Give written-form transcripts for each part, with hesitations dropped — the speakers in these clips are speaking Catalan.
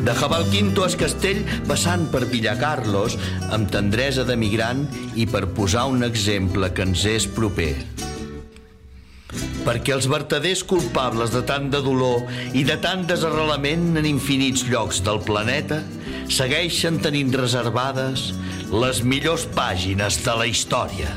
De Jabalquinto a Es Castell, passant per Villacarlos, amb tendresa de migrant i per posar un exemple que ens és proper. Perquè els vertaders culpables de tant de dolor i de tant desarrelament en infinits llocs del planeta segueixen tenint reservades les millors pàgines de la història.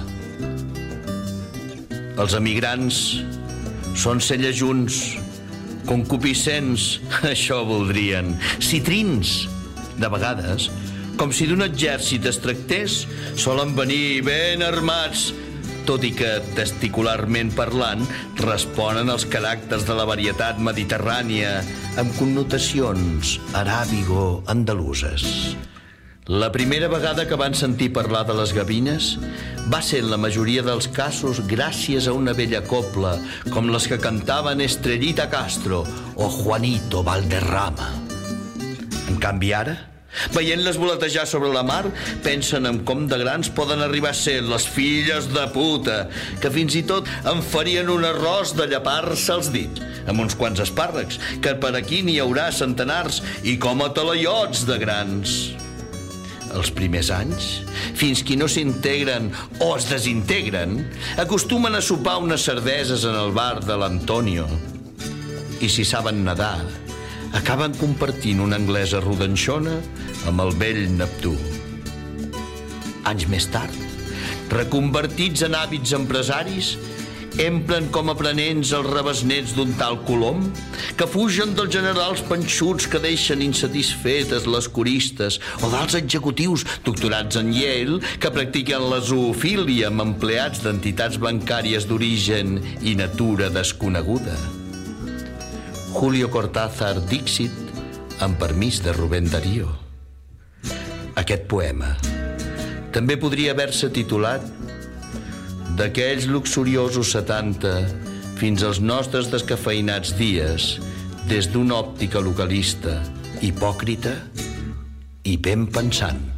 Els emigrants són cellajunts, concupiscents, això voldrien, citrins. De vegades, com si d'un exèrcit es tractés, solen venir ben armats, tot i que, testicularment parlant, responen als caràcters de la varietat mediterrània amb connotacions aràbigo-andaluses. La primera vegada que van sentir parlar de les gavines va ser en la majoria dels casos gràcies a una vella copla com les que cantaven Estrellita Castro o Juanito Valderrama. En canvi ara, veient-les voletejar sobre la mar, pensen en com de grans poden arribar a ser les filles de puta, que fins i tot en farien un arròs de llepar-se els dits, amb uns quants espàrrecs, que per aquí n'hi haurà centenars, i com a talaiots de grans. Els primers anys, fins que no s'integren o es desintegren, acostumen a sopar unes cerveses en el bar de l'Antonio. I si saben nedar, acaben compartint una anglesa rodanxona amb el vell Neptú. Anys més tard, reconvertits en hàbits empresaris, empren com aprenents els rebesnets d'un tal Colom, que fugen dels generals panxuts que deixen insatisfetes les coristes o dels executius doctorats en Yale que practiquen la zoofília amb empleats d'entitats bancàries d'origen i natura desconeguda. Julio Cortázar Dixit, amb permís de Rubén Darío. Aquest poema també podria haver-se titulat d'aquells luxuriosos 70 fins als nostres descafeïnats dies, des d'una òptica localista, hipòcrita i ben pensant.